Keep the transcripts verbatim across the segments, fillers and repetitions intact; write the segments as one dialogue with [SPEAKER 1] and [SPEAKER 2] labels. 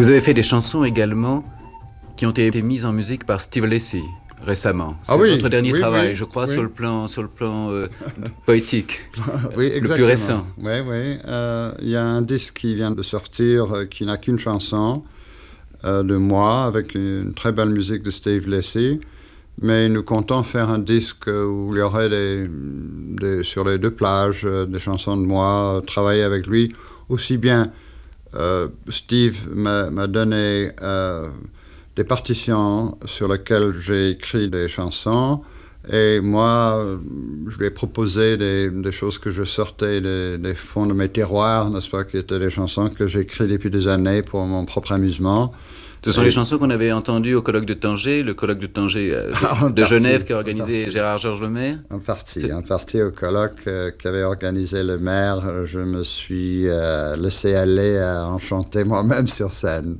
[SPEAKER 1] Vous avez fait des chansons également qui ont été mises en musique par Steve Lacy récemment. C'est
[SPEAKER 2] ah oui,
[SPEAKER 1] votre dernier
[SPEAKER 2] oui,
[SPEAKER 1] travail,
[SPEAKER 2] oui,
[SPEAKER 1] je crois,
[SPEAKER 2] oui.
[SPEAKER 1] sur le plan, sur le plan euh, poétique.
[SPEAKER 2] Oui, exactement.
[SPEAKER 1] Le plus récent.
[SPEAKER 2] Oui, oui. Euh, il y a un disque qui vient de sortir euh, qui n'a qu'une chanson euh, de moi avec une très belle musique de Steve Lacy. Mais nous comptons faire un disque où il y aurait des, des, sur les deux plages euh, des chansons de moi, euh, travailler avec lui. Aussi bien, euh, Steve m'a, m'a donné euh, des partitions sur lesquelles j'ai écrit des chansons. Et moi, je lui ai proposé des, des choses que je sortais des, des fonds de mes tiroirs, n'est-ce pas, qui étaient des chansons que j'écris depuis des années pour mon propre amusement.
[SPEAKER 1] Ce sont
[SPEAKER 2] et...
[SPEAKER 1] les chansons qu'on avait entendues au colloque de Tanger, le colloque de Tanger euh, de,
[SPEAKER 2] ah,
[SPEAKER 1] de Genève qu'a organisé
[SPEAKER 2] partie.
[SPEAKER 1] Gérard-Georges Lemaire.
[SPEAKER 2] En partie, en partie au colloque euh, qu'avait organisé le maire, je me suis euh, laissé aller à en chanter moi-même sur scène.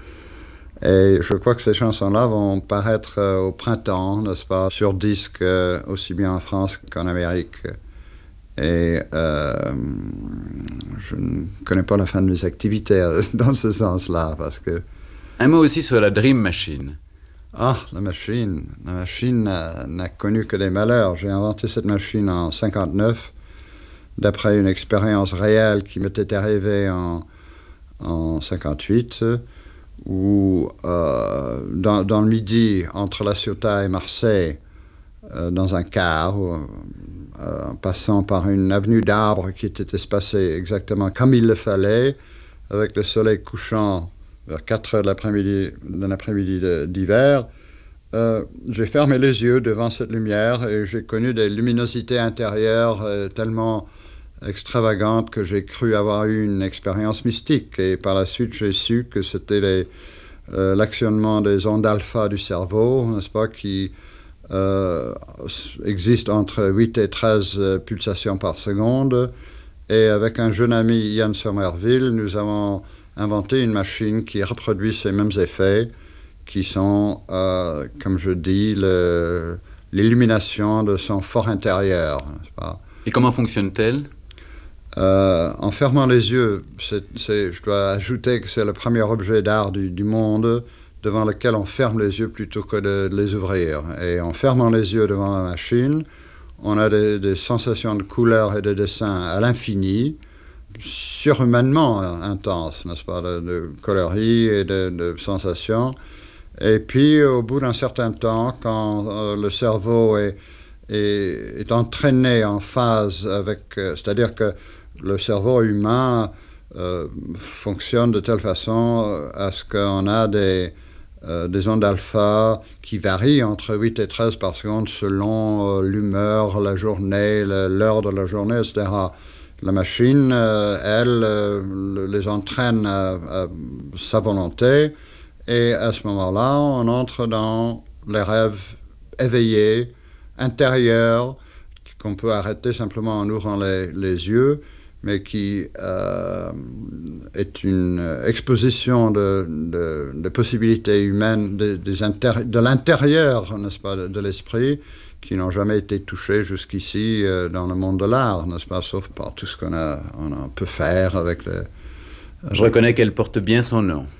[SPEAKER 2] Et je crois que ces chansons-là vont paraître euh, au printemps, n'est-ce pas, sur disque, euh, aussi bien en France qu'en Amérique. Et euh, je ne connais pas la fin de mes activités euh, dans ce sens-là, parce que...
[SPEAKER 1] Un mot aussi sur la Dream Machine.
[SPEAKER 2] Ah, la machine. La machine n'a, n'a connu que des malheurs. J'ai inventé cette machine en cinquante-neuf, d'après une expérience réelle qui m'était arrivée en, en cinquante-huit, où euh, dans, dans le Midi, entre La Ciotat et Marseille, euh, dans un car, où, euh, en passant par une avenue d'arbres qui était espacée exactement comme il le fallait, avec le soleil couchant vers quatre heures de l'après-midi, de l'après-midi de, d'hiver, euh, j'ai fermé les yeux devant cette lumière et j'ai connu des luminosités intérieures euh, tellement extravagante que j'ai cru avoir eu une expérience mystique. Et par la suite, j'ai su que c'était les, euh, l'actionnement des ondes alpha du cerveau, n'est-ce pas, qui euh, existent entre huit et treize euh, pulsations par seconde. Et avec un jeune ami, Ian Somerville, nous avons inventé une machine qui reproduit ces mêmes effets, qui sont, euh, comme je dis, le, l'illumination de son fort intérieur, n'est-ce pas.
[SPEAKER 1] Et comment fonctionne-t-elle ?
[SPEAKER 2] Euh, en fermant les yeux, c'est, c'est, je dois ajouter que c'est le premier objet d'art du, du monde devant lequel on ferme les yeux plutôt que de, de les ouvrir. Et en fermant les yeux devant la machine, on a des, des sensations de couleurs et de dessin à l'infini, surhumainement intenses, n'est-ce pas, de, de coloris et de, de sensations. Et puis, au bout d'un certain temps, quand euh, le cerveau est, est, est entraîné en phase avec... Euh, c'est-à-dire que le cerveau humain euh, fonctionne de telle façon à ce qu'on a des, euh, des ondes alpha qui varient entre huit et treize par seconde selon euh, l'humeur, la journée, le, l'heure de la journée, et cetera. La machine, euh, elle, euh, les entraîne à, à sa volonté et à ce moment-là, on entre dans les rêves éveillés, intérieurs, qu'on peut arrêter simplement en ouvrant les, les yeux, mais qui euh, est une exposition de, de, de possibilités humaines, de, des intérie- de l'intérieur, n'est-ce pas, de, de l'esprit, qui n'ont jamais été touchées jusqu'ici euh, dans le monde de l'art, n'est-ce pas, sauf par tout ce qu'on a, on a, peut faire avec le...
[SPEAKER 1] Je reconnais qu'elle porte bien son nom.